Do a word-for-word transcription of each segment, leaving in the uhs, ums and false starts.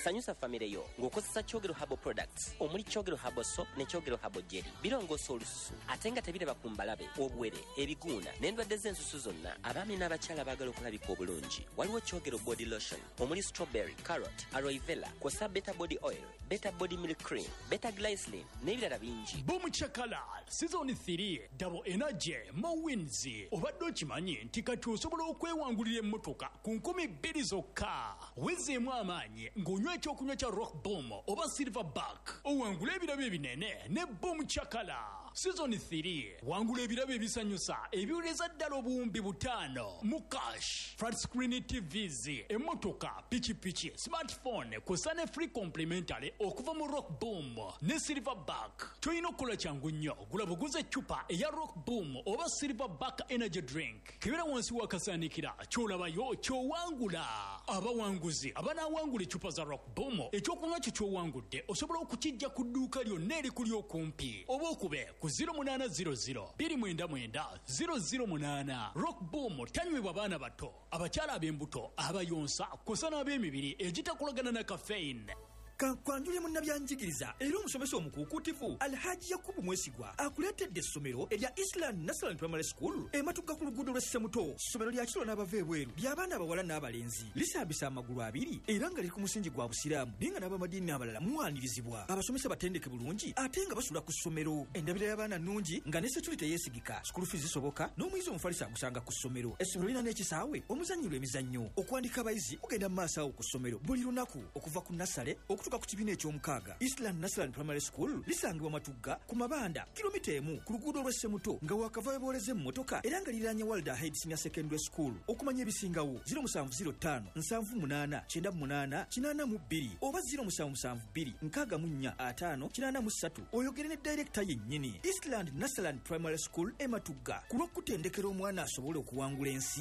sanyusa famire yo ng'okozesa Kyogero Herbal Products omuli Kyogero Herbal Soap ne Kyogero Herbal Jelly. Birongoosa olususu ate nga tebireba ku mbalabe, obwere, ebiguuna n'endwadde z'ensusu zonna. Abaami n'abakyala baagala okulabika obulungi. Waliwo Kyogero Body Lotion omuli strawberry, carrot, aloe vera, kw'ossa Beta Body Oil, Beta Body Milk Cream, Beta Glycerin n'ebirala bingi. Boom Chakala Season three Double Energy Mowins. Obadde okimanyi nti kati osobola okwewangulira emmotoka ku nkumi bbiri zokka. Wezeemu amaanyi ng'onywa ekyokunywa kya Rock Boom oba Silverback. Owangula ebirabo ebinene ne Boom Chakala. Season three wangula ebirabo ebisanyusa ebiwuleza ddala obuwumbi butaano mu cash. Flat screen T Vs, emmotoka, pichipichi, smartphone kw'ossa ne free complimentary okuva mu Rock Boom ne Silverback. Toyina okukola kyangu nnyo, gula buguze eccupa eya Rock Boom oba Silverback energy drink. Kibera wansi wakasaanikira ky'olabayo ky'owangula. Abawanguzi abanaawangula eccupa za Rock Boom ekyokunywa kyo ky'owangudde osobola okukijja ku dduuka lyonna erikuli okumpi oba okube ku zero eight zero zero two nine nine zero zero eight. Rock Boom tanywebwa baana bato, abakyala ab'embuto, abayonsa kw'ossa n'ab'emibiri egitakolagana na caffeine. Kankwanjulye munnabyanjigiriza era omusomesa omukuukutivu Alhaji Yakubu Mwesigwa akuleetedde essomero erya Eastland National Primary School ematugga ku luguudo lwa Ssemuto. Ssomero lya kiro n'abava ebweru ly'abaana abawala n'abalenzi, lisambisa amagulu abiri era nga liri ku musingi gwa Busiraamu naye nga n'abamadiini abalala muwanirizibwa. Abasomesa batendeke bulungi ate nga basula ku ssomero. Endabira y'abaana nnungi nga ne security yeesigika, school fees zisoboka n'omuyizi omufalisa agusanga ku ssomero. Essomero lirina n'ekisaawe omuzannyirwa emizannyo. Okuwandika abayizi kugenda mu maaso awo ku ssomero buli lunaku okuva ku nasale okutuuka ku kibiina eky'omukaaga. Eastland National Primary School lisangibwa Matugga ku Mabanda kilomita emu ku luguudo lwa Ssemuto nga wakava booleze emmotoka era nga liranye Walda Head Senior Secondary School. Okumanya ebisingawo zero seven zero five seven eight nine nine eight eight two oba zero seven seven two six four five eight three oyogere ne director yennyini. Eastland National Primary School e Matugga ku lw'okutendekera omwana asobole okuwangula ensi.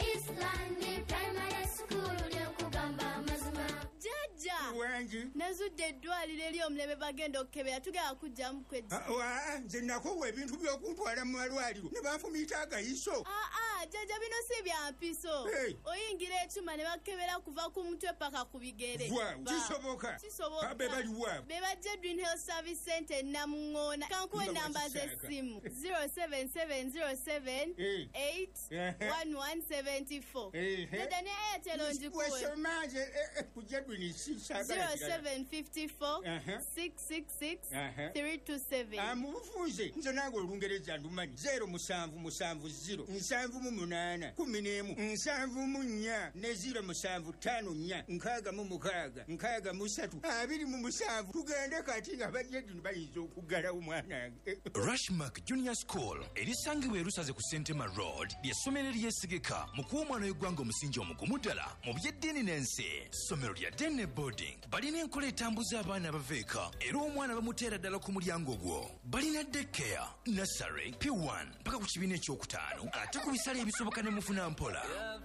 Eastland Primary School ly'okugamba amazima. Jaja wangi nazudde eddwaliro eri omulebe bagenda okukebera tugenda kujjamu kweddi. Wa nze nakowa ebintu by'okuntwala mu malwaliro ne banfumiita agayiso. Aa jaja bino si bya mpiso. Oyingira ekyuma ne bakebera kuva ku mutwe paka ku bigere. Kisoboka kisoboka be bali wa be bajja Green Health Service Center Namungoona. Kankuwe namba z'essimu zero seven seven zero seven eight one one seven four. Jaja ne Airtel onjikuwe wesomaje kujja Green zero seven five four six six six three two seven. Amufunze nze nange olungereza ndumanyi zero musanvu musanvu zero nsanvu mu munaana kumi n'emu nsanvu mu nnya ne zero musanvu ttaano nnya nkaaga mu mukaaga nkaaga mu ssatu abiri mu musanvu. Tugende kati nga bajjedini bayinza okuggalawo omwanange. Rushmark Junior School erisangibwa e Lusaze ku Sentema Road ly'essomero eryesigika mu kuwa omwana w'eggwanga omusingi omugumu ddala mu by'eddiini n'ensi. Ssomero lya Dene Boarding balina enkola etambuza abaana abaveeka era omwana bamuteera ddala ku mulyango gwo. Balina daycare, nursery, P one mpaka ku kibiina ekyokutaano ate ku bisale ebisoboka ne mufuna mpola.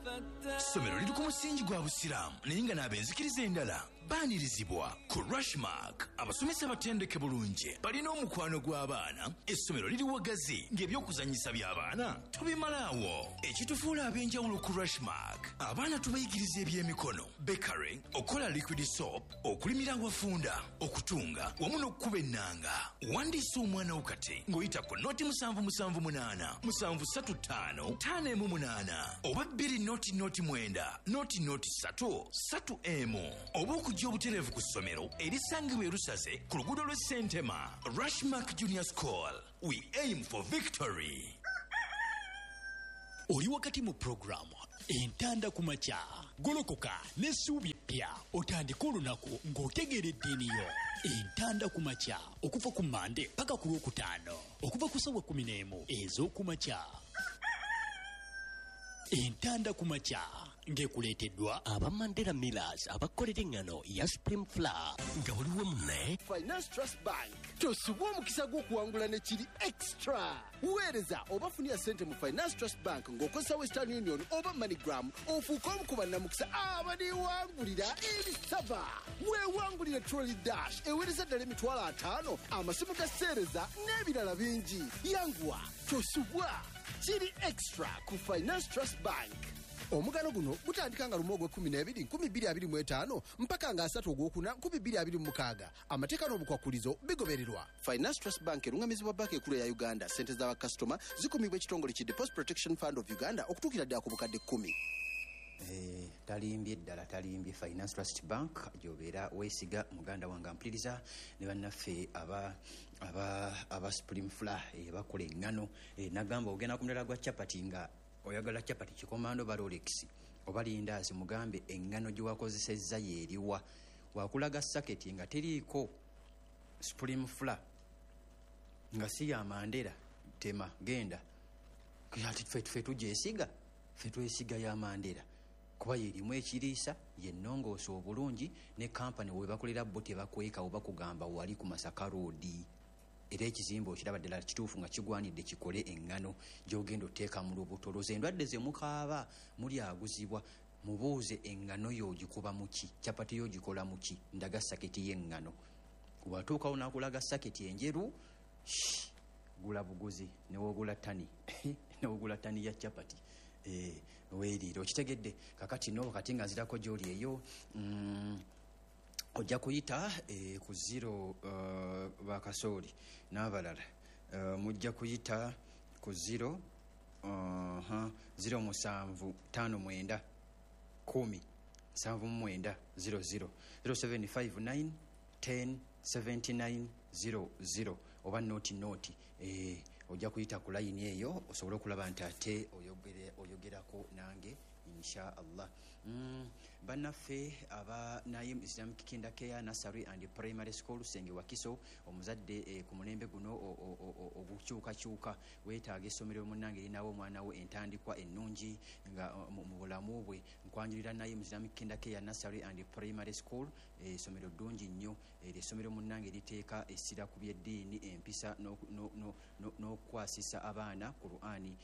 Ssomero liri ku musingi gwa Busiraamu naye nga n'abenzikiriza endala baanirizibwa. Ku Rushmark abasomesa batendeke bulungi balina omukwano gw'abaana. Essomero liri wagazi ng'ebyokuzannyisa by'abaana tubimalaawo. Ekitufuula ab'enjawulo ku Rushmark abaana tubayigiriza ebyemikono, bakery, okola liquid soap, okulimira awafunda, okutunga wamu n'okukuba ennanga. Wandiisa omwana wo kati ng'oyita ku noti musanvu musanvu munaana musanvu ssatu ttaano ttaano emu munaana oba bbiri noti noti mwenda noti noti ssatu ssatu emu oba okujja obutereevu ku ssomero erisangibwa e Lusaze ku luguudo lw'e Sentema. Rushmark Junior School, we aim for victory. Oli wakati mu programu entanda ku makya golokoka n'essuubi eppya otandika olunaku ng'otegeeredde eniyo. Entanda ku makya okuva ku Mande paka ku Lwokutaano okuva ku ssaawa kumi n'emu ez'oku makya. Entanda ku makya ng'ekuleeteddwa aba Mandela Millers abakolera engano ya Supreme Flour nga waliwo munne Finance Trust Bank. Tosubwa omukisa gw'okuwangula ne kiri extra. Weereza oba funira ssente mu Finance Trust Bank ng'okozesa Western Union oba MoneyGram ofuuka omu ku bannamukisa abaniwangulira ebisava. Weewangulira Trolley Dash eweereza ddala emitwalo ataano, amasimu ga sseereza n'ebirala bingi. Yanguwa tosubwa kiri extra ku Finance Trust Bank. omugano guno gutandika nga lumu ogw'ekkumi n'ebiri nkumi bbiri abiri mu etaano mpaka nga asatu ogwokuna nkumi bbiri abiri mu mukaaga. Amateeka n'obukwakulizo bigobererwa. Finance Trust Bank erungamizibwa banka ekkulu ya Uganda. Ssente z'abakasitoma zikumibwa ekitongole ki Deposit Protection Fund of Uganda okutuukira ddala ku bukadde kkumi. Eh, talimbye ddala talimbye Finance Trust Bank gy'obeera weesiga muganda wange ampuliriza ne bannaffe aba aba aba Supreme Fly eh, bakola eŋŋano eh, nagamba ogenda ku mulala gwa chapati nga oyagala chapati kikomando ba Rolex oba lindaazi mugambe eŋŋano gye wakozesezza yeeriwa wakulaga saketi nga teriiko Supreme Fly nga si ya Mandela tema genda kati ffe tugyesiga ffe twesiga ya Mandela kuba yerimu ekiriisa yennongoosa obulungi ne kampani we bakolera bo tebakweka oba kugamba wali ku Masaka Road era ekizimbe okiraba ddala kituufu nga kigwanidde kikole eŋŋano gy'ogenda otteeka mu lubuto lwoze endwadde ze mukaaba muli aguzibwa mubuuze eŋŋano y'ogikuba mu ki capati y'ogikola mu ki ndaga saketi y'eŋŋano watuukawo n'akulaga saketi enjeru gula buguzi newoogula ttani newoogula ttani ya capati eh weerira okitegedde kakati no kati nga nzirako gy'oli eyo mm, ojja kuyita eh, ku zero uh, bakasooli n'abalala uh, mujja kuyita ku zero uh, huh, zero musanvu tano mwenda kumi nsanvu mu mwenda zero zero zero seven five nine ten seventy nine zero zero oba noti noti eh ojja kuyita ku layini eyo osobole okulaba nti ate oyogere oyogerako nange insha Allah. Mm, bannaffe aba Naim Islamic Kinder Care Nursery and Primary School Senge Wakiso omuzadde eh, ku mulembe guno ogukyukakyuka weetaaga essomero munnange erinawo omwana we entandikwa ennungi nga mu bulamu bwe nkwanjulira Naim Islamic Kinder Care Nursery and Primary School essomero eh, ddungi nnyo essomero eh, munnange eriteeka essira ku byeddiini empisa n'okukwasisa abaana ku Qur'ani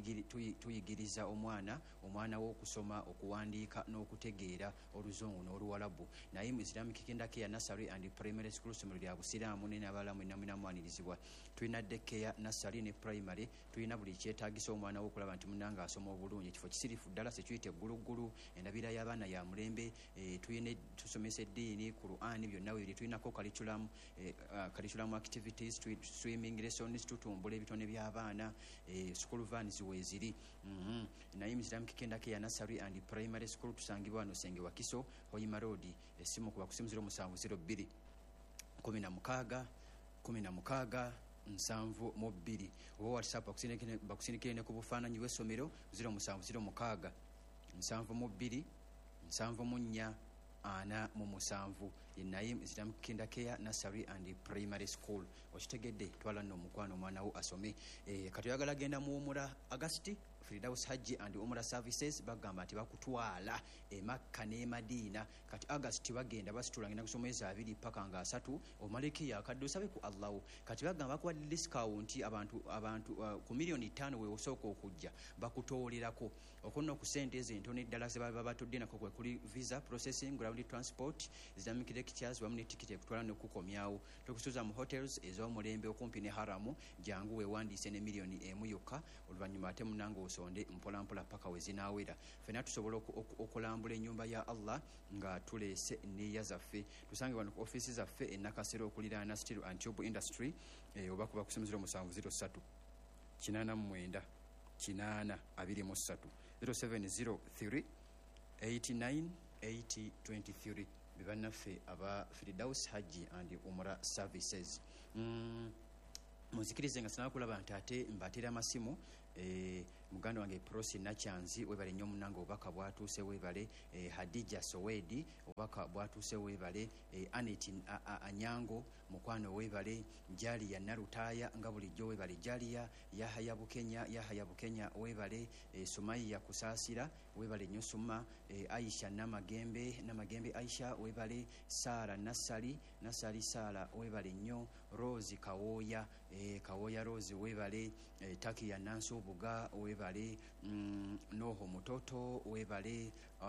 tuyigiriza omwana omwana w'okusoma okuwandiika n'okutegeera oluzungu n'oluwalabu. Naye Islamic Kinder Care Nursery and Primary School essomero lya busiraamu n'abalamu ennamunamwanirizibwa tulina daycare nursery ne primary tulina buli kyetaagisa omwana w'okulaba nti munnange asoma obulungi ekifo kisirifu ddala sekiyita egguluggulu endabira y'abaana ya mulembe eh, tulina tusomesa eddiini Qur'ani byonna bibiri tulinako curriculum eh, uh, curriculum activities swimming lessons tutumbula ebitone by'abaana eh, school vans weeziri mm -hmm. Naye Islamic Kinder Care Nursery and Primary School tusangibwa wano Senge Wakiso Hoima Road essimu kuba kusimu zero musanvu zero bbiri kumi na mukaaga kumi na mukaaga nsanvu mu bbiri oba WhatsApp bakusindikire ne ku bufaananyi bw'essomero zero musanvu zero mukaaga nsanvu mu bbiri nsanvu mu nnya ana mu musanvu Naim Islamic Kinder Care Nursery and Primary School okitegedde twala nno omukwano omwana wo asome eh, kati oyagala genda mu Umura Agasti Firdaus Hajji and Umrah Services bagamba nti bakutwala e Makka ne Madina kati August bagenda basitula ngenda kusomeza abiri paka nga asatu omaleki yakadde osabe ku Allah kati bagamba kwa discount abantu abantu uh, ku milioni ttaano we osoko okujja bakutolerako okunno ku sente ez'entono eddala ze baba batudde nako kwe kuli visa processing ground transport Islamic lectures wamu ne ticket ekutwala n'okukomyawo tokusuza mu hotels ez'omulembe okumpi ne haramu jangu wewandiise ne milioni emu yokka oluvannyuma ate munange osonde mpola mpola paka wezinawera fena tusobola okulambula ennyumba ya Allah nga tuleese nneeya zaffe tusange wano ku office zaffe e Nakasero okuliraana Steel and Tube Industry eh, oba kuba kusimu zero musanvu zero ssatu kinaana mu mwenda kinaana abiri mu ssatu zero seven zero three eight nine eight two three bibannaffe aba Firdaus Hajji and Umrah Services. mm. Muzikirize nga sinakulaba nti ate mbatera amasimu eh, muganda wange Prosi Nachanzi webale nnyo munange obubaka bwatuuse webale eh, Hadija Sowedi obubaka bwatuuse webale eh, Anet Anyango mukwano webale Jali ya Narutaya nga bulijjo webale Jaliya Yahaya Bukenya Yahaya Bukenya webale eh, Sumaiya Kusaasira webale nnyo Suma eh, Aisha Namagembe Namagembe Aisha webale Sara Nasali Nasali Sara webale nnyo Rose Kawoya eh, Kawoya Rose webale eh, Taki ya Nanso Buga webale mm, Noho Mutoto webale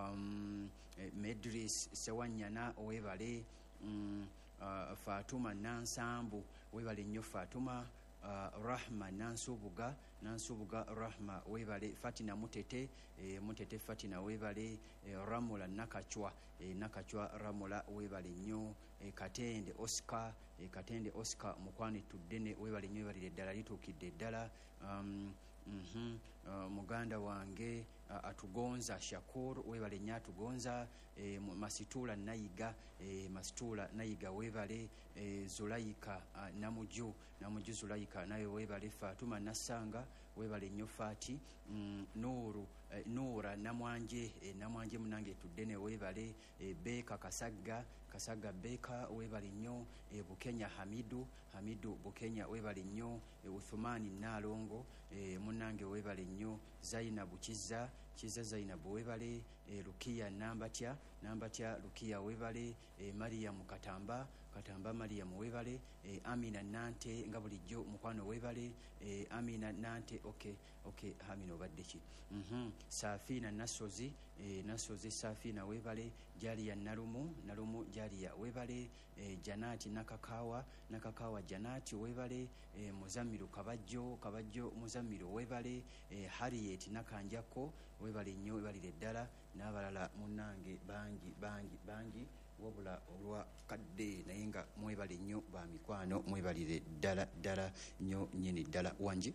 um, eh, Medris Sewanyana webale mm, uh, Fatuma Nansambu webale nnyo Fatuma uh, Rahma Nansubuga Nansubuga Rahma webale Fatina Mutete e, Mutete Fatina webale e, Ramula Nakachwa e, Nakachwa Ramula webale nnyo e, Katende Oscar e, Katende Oscar mukwani tuddene webale nnyo webale ddala lituukidde ddala um, mm-hmm. uh, muganda wange uh, atugonza Shakur webale nnyo atugonza e, Masitula Nayiga e, Masitula Nayiga webale e, Zulaika uh, Namuju Namuju Zulaika naye webale Fatuma Nasanga webale nnyo Fati mm, Nuru eh, Nura Namwanje eh, Namwanje munange tuddene webale eh, Beka Kasaga Kasaga Beka webale nnyo eh, Bukenya Hamidu Hamidu Bukenya webale nnyo eh, Uthumani Nalongo eh, munange webale nnyo Zainabu Kiza Kiza Zainabu webale eh, Lukia Nambatya Nambatya Lukia webale eh, Mariam Katamba Katamba Mariam webale eh, Amina Nante nga bulijjo mukwano webale eh, Amina Nante okay okay Amina obaddeki mhm Safina Nasozi eh, Nasozi Safina webale Jalia Nalumu Nalumu Jalia webale eh, Janati Nakakawa Nakakawa Janati webale eh, Muzamiru Kabajjo Kabajjo Muzamiru webale eh, Harriet Nakanjako webale nnyo webale ddala n'abalala munange bangi bangi bangi wabula olwa kadde naye nga mwebale nnyo ba mikwano mwebalire ddala ddala nnyo nnyini ddala wangi.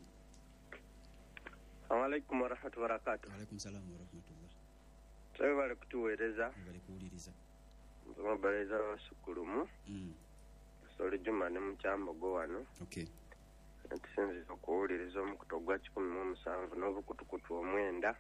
Assalamualaikum warahmatullahi wabarakatuh. Waalaikum salaam warahmatullah. Twebale kutuweereza bale kuwuliriza tumabaleza abasukulumu mm. Sole Juma ne Mukyambogo wano okay tusinziza okuwuliriza omukuto gwa kikumi mu musanvu n'obukutukutu omwenda.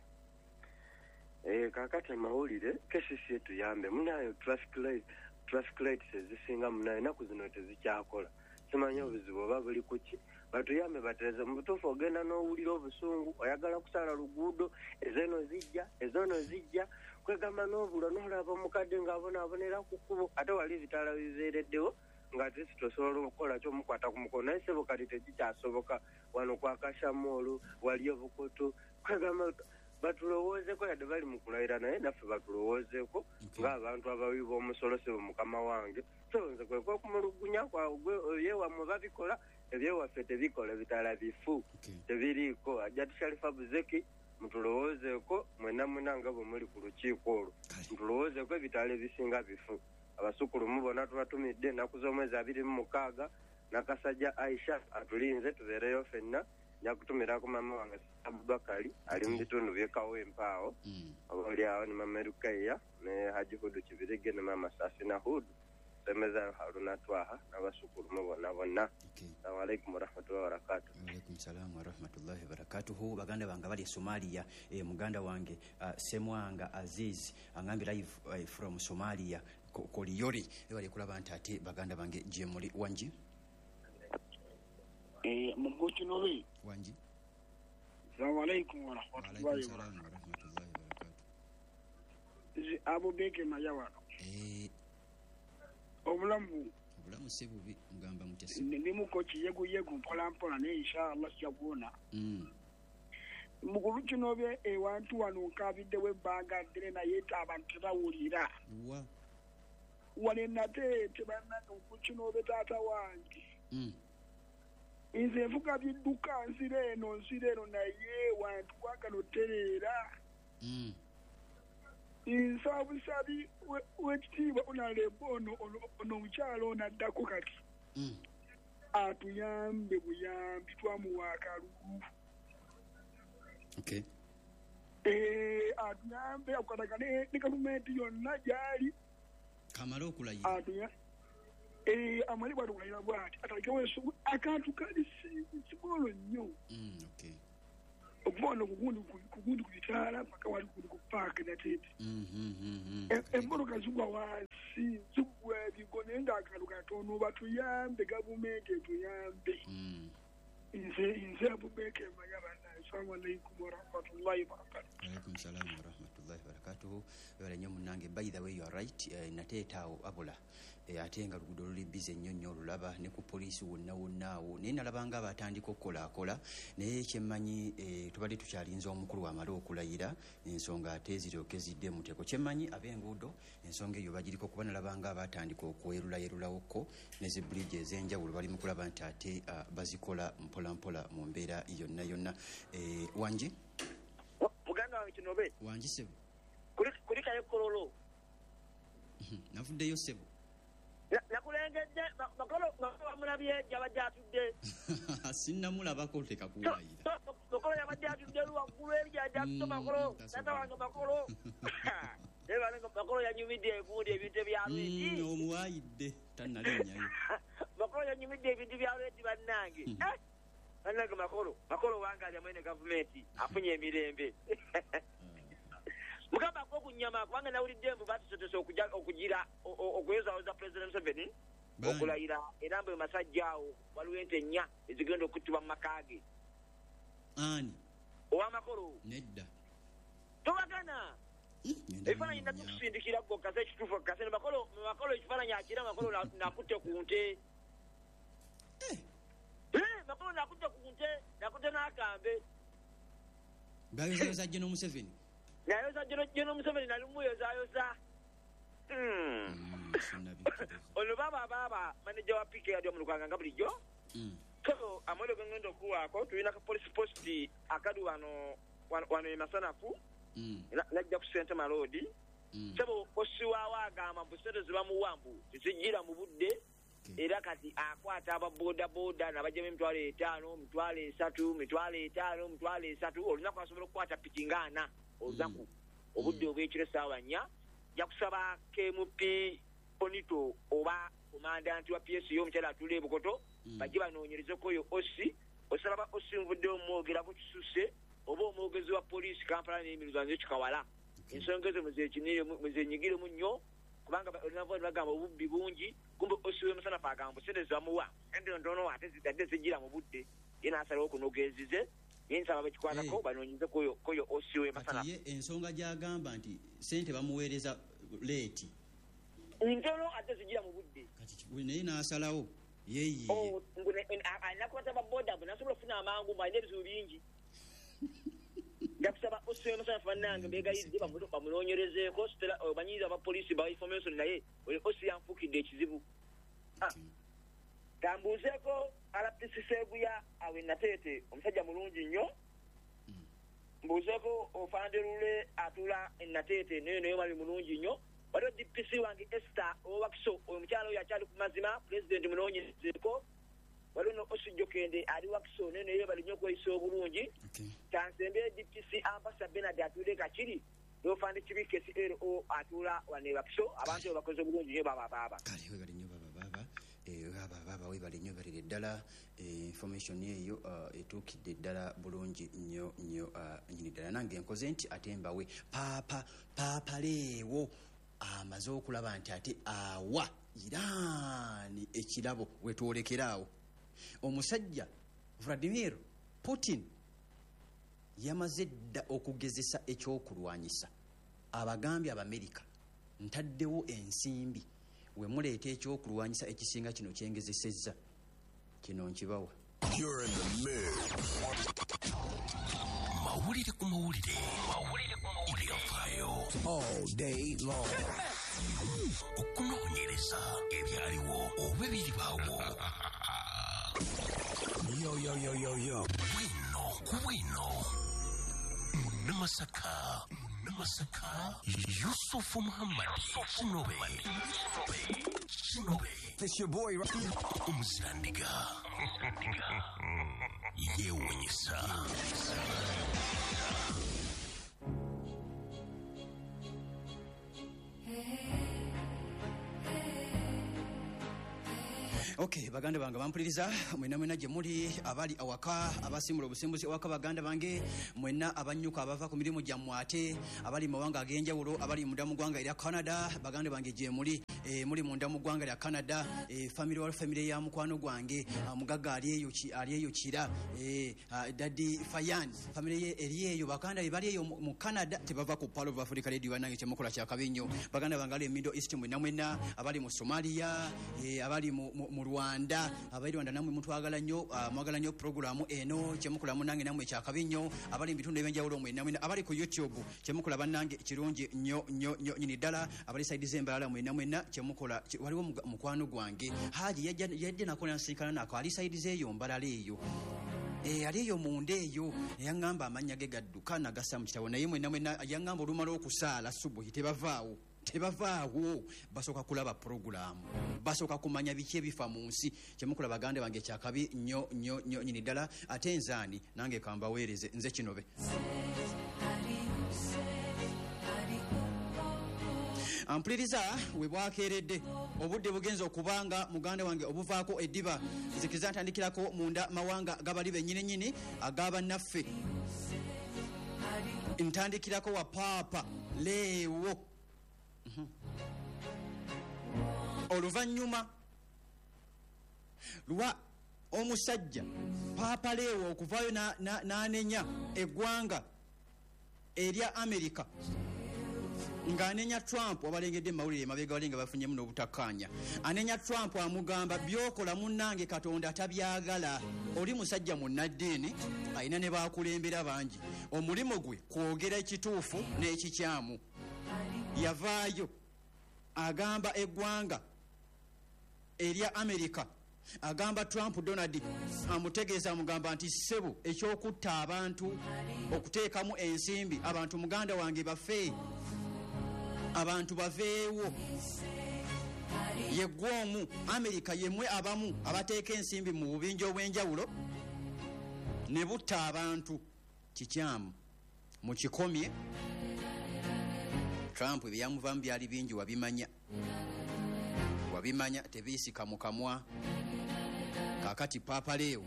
Eh kakati amawulire kesisi etuyambe munayo traffic light traffic lights ezisinga munayo naku zino tezikyakola simanyi obuzibu oba buli kuki batuyambe batereze mu butuufu ogenda n'owulira obusungu oyagala kusala luguudo ezeno zijja ezono zijja kwegamba n'obulwa n'olaba omukadde ng'abonaabonera ku kkubo ate wali ebitaala bizeereddewo nga tesi tosobola okukola kyomukwata ku mukono naye sebo kati tekikyasoboka wano kwakashamoolu wali obukutu kwegamba batulowoozeko yadde bali mu kulayira naye naffe batulowoozeko ng'abantu abawi b'omusolosebo mukama wange so nze kwe kwekumulugunya yewammwe babikola ebyewaffe tebikola ebitaala bifu tebiriiko ajja tushalifa buzeki mutulowoozeeko mwena mwena nga bwe muli ku lukiiko olwo mutulowoozeeko ebitaala ebisinga bifu abasukulumu bonna tubatumidde ennaku z'omwezi abiri mu mukaaga nakasajja Aisha atulinze tubeereyo ffenna njakutumira ku mama wange Abubakari ali mu bitundu by'Ekawempa awo oli awo ne mama Rukaya ne Haji Hudu Kibirige ne mama Safina Hudu semeza Haruna Twaha n'abasukulumu bonna bonna. Assalamu alaikum warahmatullahi wabarakatuh. Wa alaikum salaam warahmatullahi wabarakatuh. Baganda bange bali Somalia eh, muganda wange uh, Semwanga Aziz angambi live uh, from Somalia Koliyori ebali kulaba nti ate baganda bange jemuli wangi eh mugochi nobe wangi. Assalamu alaikum warahmatullahi wabarakatuh. Zi Abu Beke Mayawano eh obulamu obulamu sebubi mugamba mutesi ndi mukochi yegu yegu mpola mpola ne inshallah sijabona mm mugulu kino bye ewantu wano nkabidde webbanga ddene naye abantu bawulira wa wale nate tebana kukino be tata wange mm inze mvuga bidduka nzire eno nzire eno naye wantu kwagano terera mm insabusabi wekitiibwa onalebono ono mukyalo naddako kati mm atuyambe buyambi twamuwa akalulu okay eh atuyambe akatagane ne gavumenti yonna gyali kamala okulayira atuya eh amali bwatu kulayira bwati atalekewo esubu akantu kali sibolo nnyo mm okay okubono kugundi kugundi kubitala paka wali kugundi kupaka natete mhm mhm embolo kazugwa wansi zugwa bigonenda akalu katono batuyambe gavumenti etuyambe mm inze inze abubeke mayabana. Assalamu alaikum warahmatullahi wabarakatuh. Alaikum salam warahmatullahi wabarakatuh. Wala nyo munange by the way you are right uh, nateetaawo abula ate nga luguudo luli bize nnyo nnyo olulaba ne ku poliisi wonna wonna awo naye nalaba nga batandika okukolaakola naye kyemmanyi tubadde tukyalinza omukulu amale okulayira ensonga ate ziryoke zidde muteeko kyemmanyi ab'enguudo ensonga eyo bagiriko kuba nalaba nga batandika okwerulayerulawoko ne zi buliji ez'enjawulo bali mu kulaba nti ate bazikola mpolampola mu mbeera yonna yonna. Wangi muganda wange kinobe wangi sebo kuli kaye kololo navuddeyo sebo nakulengedde makolo bamulabye yabadde atudde sinnamulabako tekakuwayira makolo yabadde atudde luwaggulu eri yadde atudde makolo tata wange makolo ebanenga makolo yanyumidde egundi ebintu ebyalweti omuwayidde tannalinyayo makolo yanyumidde ebintu byalweti bannange bannange makolo makolo wange ali amwene gavumenti afunye emirembe mugamba kwokunyama kubanga nawulidde mbu batusotose okugira okuyozawoza President Museveni okulayira era mbu masajja awo waliwo ente nnya ezigenda okuttibwa mu maka ge. Ani owamakolo nedda tobagana ekifaananyi natukusindikira go kase ekituufu kase makolo makolo ekifaananyi akira makolo nakutte ku nte makolo nakutte ku nte nakutte n'akambe gayozayoza General Museveni nayoza General Museveni nalimuyozayoza ono baba baba manager wa P K yali omulukanga nga bulijjo so amwelo gengenda okuwaako tulina ka police post akadu wano wano e Masanafu najja ku St Malodi sebo osiwaawo agamba busente zibamuwambu tizijjira mu budde era kati akwata ababoda boda nabajjamu emitwalo etaano mitwalo esatu mitwalo etaano mitwalo esatu olunaku asobola okukwata piki ngaana olunaku obudde obwekiro essaawa nnya jakusaba K M P Bonito oba komandanti wa P S U omukyala atula e Bukoto bajje banoonyerezeko oyo osi osaba ba osi nvudde omwogerako kisuse oba omwogezi wa poliisi Kampala n'emiruzo kikawala ensonga ezo muzenyigiremu nnyo kubanga olinavo bagamba obubbi bungi kumbe osi w'emusanafu agamba sente zamuwa ende ntono ate zitadde zijjira mu budde ye n'asalawo okunogezize ensaba bakikwatako banoonyeze koyo osi w'emusanafu ye ensonga gy'agamba nti sente bamuweereza leeti ntono ate zijjira mu budde naye n'asalawo yeeyiye anakwata baboda bwe nasobola okufuna amangu mbalina ebizibu bingi jakusaba osi w'emusanafu bannange mbegayidde bamunoonyerezeeko omanyiza abapoliisi ba information naye osi yanfuukidde ekizibu tambuuzeeko R P C Sebuya awe Nateete omusajja mulungi nnyo mbuuzeeko ofanderule atula e Nateete naye naye mali mulungi nnyo waliwo D P C wange Esther Owakiso oyo mukyala oyo akyali ku mazima pulezidenti munoonyerezeeko waliwo no Osi Jokende ali Wakiso naye naye bali nnyo okweyisa obulungi kansembe D P C Ambassa Benard atule Kakiri n'ofande Kibika S L O atula wane Wakiso abantu abo bakoze obulungi nnyo baba baba kale wegali nnyo baba baba aba baba webali nnyo balire ddala information eyo etuukidde ddala bulungi nnyo nnyo nyini ddala nange nkoze nti ate mbawe paapa paapaleewo amaze okulaba nti ate awa Iraani ekirabo wetwolekeraawo omusajja Vladimir Putin yamaze dda okugezesa ekyokulwanyisa abagambye Abamerika ntaddewo ensimbi we muleeta ekyokulwanyisa ekisinga kino kyengezesezza kino nkibawa mawulire ku mawulire mawulire ku mawulire ebyafaayo all day long okunoonyereza ebyaliwo oba ebiribaawo yo yo yo yo yo bwino ku bwino munnamasaka munnamasaka Yusufu Muhammad Kinobe Kinobe it's your boy Umuzirandiga yewunyisa Okay, baganda bange bampuliriza mwena mwena gye muli abali awaka abasimula obusimbuzi awaka baganda bange mwena abanyuka abava ku mirimu gyammwe ate abali mu mawanga ag'enjawulo abali munda mu ggwanga erya Canada baganda bange gye muli e, muli munda mu ggwanga lya Canada e, family wal family ya mukwano gwange mugagga ali eyo ali eyo kira e, Daddy Fayan family ye eri eyo bakanda bali eyo mu Canada tebava ku Palo of Africa Radio wanange kye mukola kya kabinyo baganda bange ali Middle East mwena mwena abali mu Somalia e, abali mu, mu, mu Rwanda abali Rwanda namwe mutwagala nnyo uh, mwagala nnyo programu eno kye mukola munange namwe kya kabinyo abali bitundu ebyenjawulo mwena mwena abali ku YouTube kye mukola bannange kirungi nnyo nnyo nnyo nyini ddala abali side z'embalala mwena mwena kye mukola waliwo mukwano gwange haji yadde nakola nsinkana nako ali side z'eyo mbalala eyo Eh aliyo munde eyo yangamba amanya ge gadduka nagasa mu kitabo naye mwena mwena yangamba olumala okusaala subuhi tebavaawo tebavaawo basoka kulaba programu basoka kumanya biki ebifa mu nsi kyemukula bagande bange kyakabi nnyo nnyo nnyo nyini ddala ate nzaani nange kambaweereze nze kinobe ampuliriza we bwakeeredde obudde bugenza okubanga muganda wange obuvaako eddiba nzikiza ntandikirako munda mawanga gabali bennyini nnyini ag'abannaffe ntandikirako wa paapa leewo mm-hmm. oluvannyuma lwa omusajja paapa leewo okuvaayo n'anenya eggwanga erya Amerika ng'anenya Trump abalengedde mawulire mabega balinga bafunye muno obutakkaanya anenya Trump amugamba byokola munnange Katonda atabyagala oli musajja munnaddiini ayina ne baakulembera bangi omulimo gwe kwogera ekituufu n'ekikyamu yavaayo agamba eggwanga erya Amerika agamba Trump Donald amutegeeza amugamba nti ssebo ekyokutta abantu okuteekamu ensimbi abantu muganda wange bafe abantu baveewo yeggwoomu Amerika yemwe abamu abateeka ensimbi mu bubinja obw'enjawulo ne butta abantu kikyamu mu kikomye Trump ebyamuvaamu byali bingi wabimanya wabimanya tebiisika mu kamwa kakati Papa Leo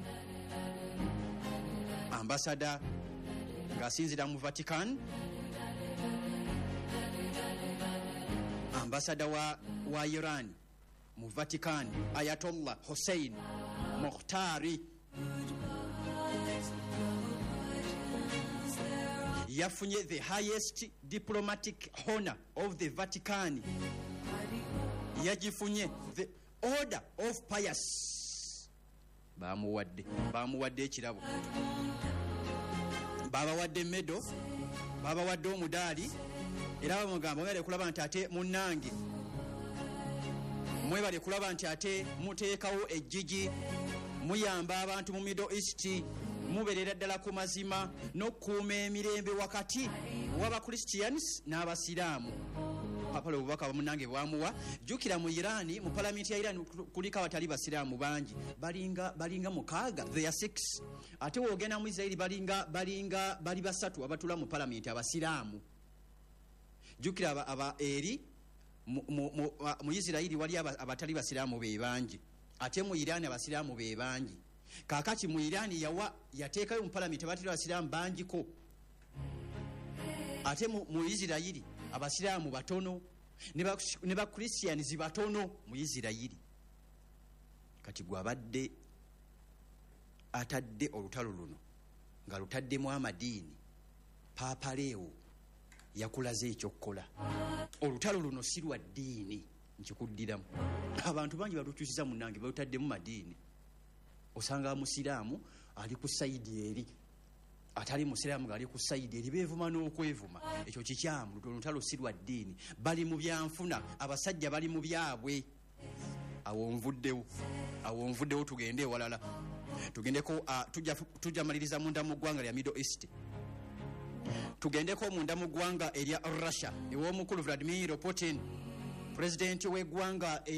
ambasada ng'asinzira mu Vatican ambasada wa, wa Iran mu Vatican Ayatollah Hussein Mokhtari yafunye the highest diplomatic honor of the Vatican yagifunye the Order of Pius bamuwadde bamuwadde ekirabo babawadde medal babawadde omudaali era bamugamba mwebale kulaba nti ate munnange mwebale kulaba nti ate muteekawo ejjigi muyamba abantu mu Middle East mubeerera ddala ku mazima n'okukuuma emirembe wakati w'Abakristians n'Abasiraamu Papa Leo obubaka bamunange bwamuwa jjukira mu Iran mu palamenti ya Iran kuliko abatali basiraamu bangi balinga balinga mukaaga they are six ate woogenda mu Israeli balinga balinga bali basatu abatula mu palamenti abasiraamu jjukira aba, aba eri mu, mu, mu, mu Israeli wali abatali basiraamu be bangi ate mu Iran abasiraamu be bangi kakati mu Iran yawa yateekayo mu palamenti abatali basiraamu bangiko ate mu, mu Israeli abasiraamu batono ne ba Christians batono mu Isirayiri kati gwabadde atadde olutalo luno nga lutaddemu amadiini Papa Leo yakulaze ekyokukola olutalo luno si lwa ddiini nkikuddiramu abantu bangi balukyusiza munnange balutaddemu madiini osanga musiraamu ali ku sayidi eri atali musiraamu gali ku sayidi eri beevuma n'okwevuma ekyo kikyamu olutalo si lwa ddiini bali mu byanfuna abasajja bali mu byabwe awo nvuddewo awo nvuddewo tugende ewalala tugendeko uh, tujja tujja maliriza munda mu ggwanga lya Middle East tugendeko munda mu ggwanga erya Russia ew'omukulu Vladimir Putin president w'eggwanga